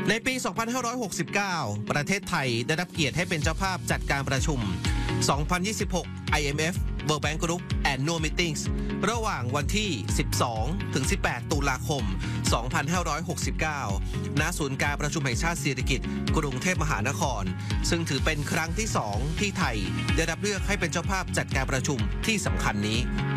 ในปี 2569 ประเทศไทยได้รับเกียรติให้เป็นเจ้าภาพจัดการประชุม 2026 IMF World Bank Group Annual Meetings ระหว่างวันที่ 12-18 ตุลาคม 2569 ณ ศูนย์การประชุมแห่งชาติสิริกิติ์ กรุงเทพมหานคร ซึ่งถือเป็นครั้งที่ 2 ที่ไทยได้รับเลือกให้เป็นเจ้าภาพจัดการประชุมที่สำคัญนี้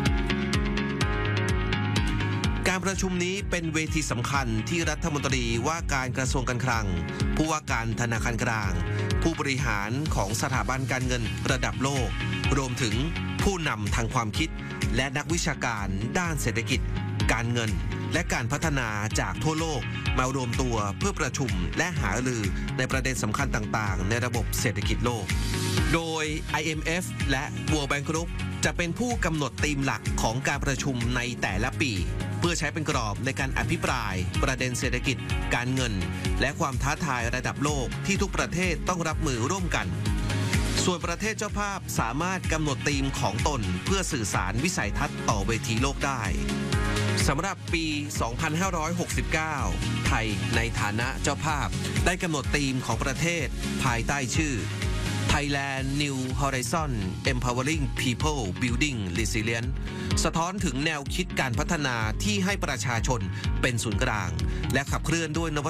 การประชุมนี้เป็นเวทีสำคัญที่รัฐมนตรีว่าการกระทรวงการคลัง ผู้ว่าการธนาคารกลาง ผู้บริหารของสถาบันการเงินระดับโลก รวมถึงผู้นำทางความคิดและนักวิชาการด้านเศรษฐกิจ การเงิน และการพัฒนาจากทั่วโลกมารวมตัวเพื่อประชุมและหารือในประเด็นสำคัญต่างๆในระบบเศรษฐกิจโลก โดย IMF และ World Bank Group จะเป็นผู้กำหนดธีมหลักของการประชุมในแต่ละปี เพื่อใช้เป็นกรอบในการอภิปรายประเด็นเศรษฐกิจ การเงิน และความท้าทายระดับโลกที่ทุกประเทศต้องรับมือร่วมกัน ส่วนประเทศเจ้าภาพสามารถกำหนดธีมของตนเพื่อสื่อสารวิสัยทัศน์ต่อเวทีโลกได้สำหรับปี 2569 ไทยในฐานะเจ้าภาพได้กำหนดธีมของประเทศภายใต้ชื่อ Thailand New Horizon Empowering People Building Resilience สะท้อนถึงแนวคิดการพัฒนาที่ให้ประชาชนเป็นศูนย์กลางและขับเคลื่อนด้วยนวั